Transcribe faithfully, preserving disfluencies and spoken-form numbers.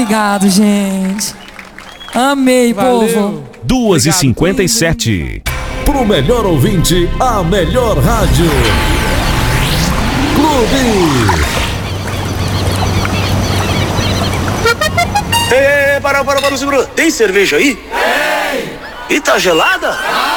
obrigado, gente. Amei, Valeu. povo. duas e cinquenta e sete. Pro melhor ouvinte, a melhor rádio. Clube. Ei, para, para, para, segura. Tem cerveja aí? Tem. E tá gelada?